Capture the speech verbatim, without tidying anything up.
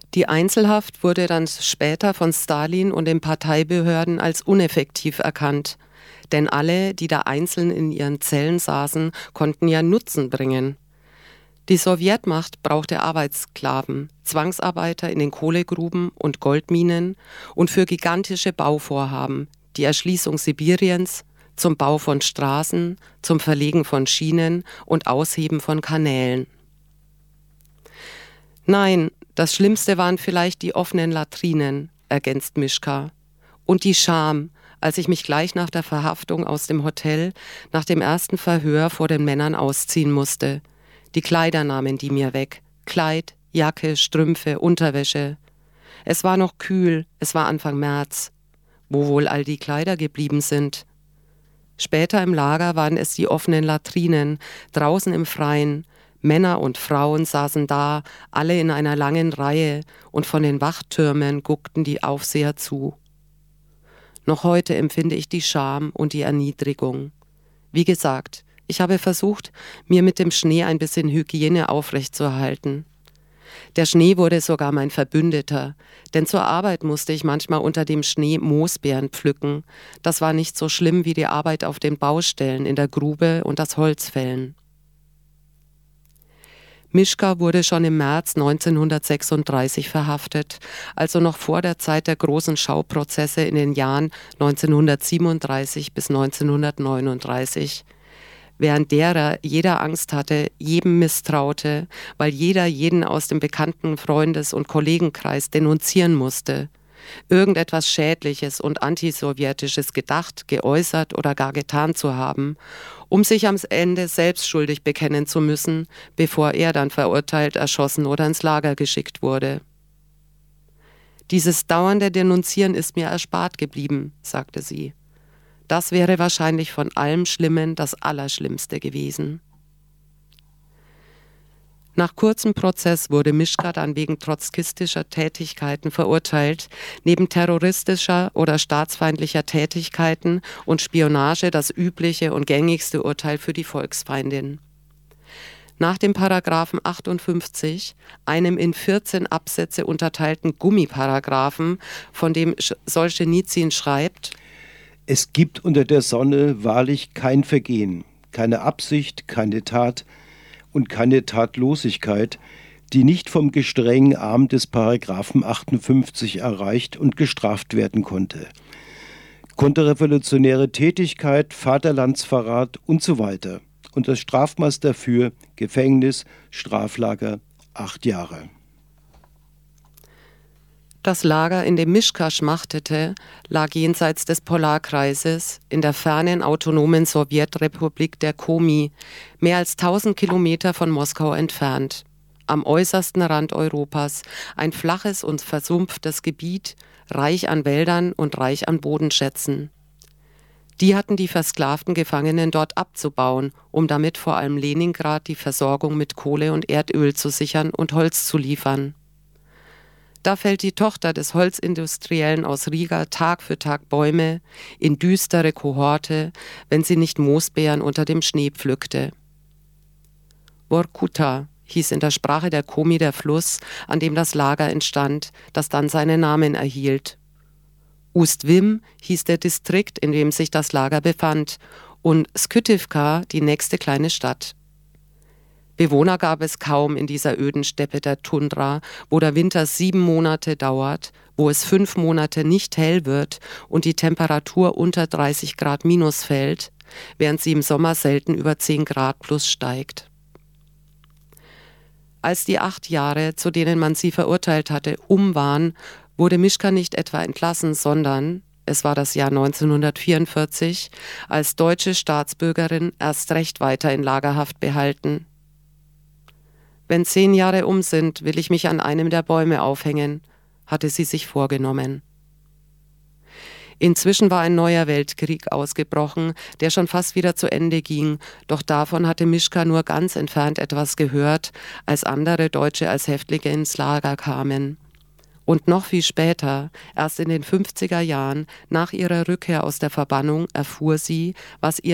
Die Einzelhaft wurde dann später von Stalin und den Parteibehörden als uneffektiv erkannt. Denn alle, die da einzeln in ihren Zellen saßen, konnten ja Nutzen bringen. Die Sowjetmacht brauchte Arbeitssklaven, Zwangsarbeiter in den Kohlegruben und Goldminen und für gigantische Bauvorhaben, die Erschließung Sibiriens, zum Bau von Straßen, zum Verlegen von Schienen und Ausheben von Kanälen. Nein, das Schlimmste waren vielleicht die offenen Latrinen, ergänzt Mischka. Und die Scham, als ich mich gleich nach der Verhaftung aus dem Hotel, nach dem ersten Verhör vor den Männern ausziehen musste. Die Kleider nahmen die mir weg. Kleid, Jacke, Strümpfe, Unterwäsche. Es war noch kühl, es war Anfang März. Wo wohl all die Kleider geblieben sind? Später im Lager waren es die offenen Latrinen, draußen im Freien. Männer und Frauen saßen da, alle in einer langen Reihe, und von den Wachtürmen guckten die Aufseher zu. Noch heute empfinde ich die Scham und die Erniedrigung. Wie gesagt, ich habe versucht, mir mit dem Schnee ein bisschen Hygiene aufrechtzuerhalten. Der Schnee wurde sogar mein Verbündeter, denn zur Arbeit musste ich manchmal unter dem Schnee Moosbeeren pflücken. Das war nicht so schlimm wie die Arbeit auf den Baustellen, in der Grube und das Holzfällen. Mischka wurde schon im März neunzehnhundertsechsunddreißig verhaftet, also noch vor der Zeit der großen Schauprozesse in den Jahren neunzehnhundertsiebenunddreißig bis neunzehnhundertneununddreißig. Während derer jeder Angst hatte, jedem misstraute, weil jeder jeden aus dem bekannten Freundes- und Kollegenkreis denunzieren musste. Irgendetwas Schädliches und Antisowjetisches gedacht, geäußert oder gar getan zu haben, um sich am Ende selbst schuldig bekennen zu müssen, bevor er dann verurteilt, erschossen oder ins Lager geschickt wurde. Dieses dauernde Denunzieren ist mir erspart geblieben, sagte sie. Das wäre wahrscheinlich von allem Schlimmen das Allerschlimmste gewesen. Nach kurzem Prozess wurde Mischka dann wegen trotzkistischer Tätigkeiten verurteilt, neben terroristischer oder staatsfeindlicher Tätigkeiten und Spionage das übliche und gängigste Urteil für die Volksfeindin. Nach dem Paragraphen achtundfünfzig, einem in vierzehn Absätze unterteilten Gummiparagraphen, von dem Solschenizyn schreibt: Es gibt unter der Sonne wahrlich kein Vergehen, keine Absicht, keine Tat und keine Tatlosigkeit, die nicht vom gestrengen Arm des Paragraphen achtundfünfzig erreicht und gestraft werden konnte. Konterrevolutionäre Tätigkeit, Vaterlandsverrat und so weiter. Und das Strafmaß dafür Gefängnis, Straflager, acht Jahre. Das Lager, in dem Mischka schmachtete, lag jenseits des Polarkreises in der fernen autonomen Sowjetrepublik der Komi, mehr als tausend Kilometer von Moskau entfernt. Am äußersten Rand Europas, ein flaches und versumpftes Gebiet, reich an Wäldern und reich an Bodenschätzen. Die hatten die versklavten Gefangenen dort abzubauen, um damit vor allem Leningrad die Versorgung mit Kohle und Erdöl zu sichern und Holz zu liefern. Da fällt die Tochter des Holzindustriellen aus Riga Tag für Tag Bäume in düstere Kohorte, wenn sie nicht Moosbeeren unter dem Schnee pflückte. Vorkuta hieß in der Sprache der Komi der Fluss, an dem das Lager entstand, das dann seinen Namen erhielt. Ust-Wim hieß der Distrikt, in dem sich das Lager befand, und Skytivka die nächste kleine Stadt. Bewohner gab es kaum in dieser öden Steppe der Tundra, wo der Winter sieben Monate dauert, wo es fünf Monate nicht hell wird und die Temperatur unter dreißig Grad minus fällt, während sie im Sommer selten über zehn Grad plus steigt. Als die acht Jahre, zu denen man sie verurteilt hatte, um waren, wurde Mischka nicht etwa entlassen, sondern, es war das Jahr neunzehnhundertvierundvierzig, als deutsche Staatsbürgerin erst recht weiter in Lagerhaft behalten. Wenn zehn Jahre um sind, will ich mich an einem der Bäume aufhängen, hatte sie sich vorgenommen. Inzwischen war ein neuer Weltkrieg ausgebrochen, der schon fast wieder zu Ende ging, doch davon hatte Mischka nur ganz entfernt etwas gehört, als andere Deutsche als Häftlinge ins Lager kamen. Und noch viel später, erst in den fünfziger Jahren, nach ihrer Rückkehr aus der Verbannung, erfuhr sie, was ihr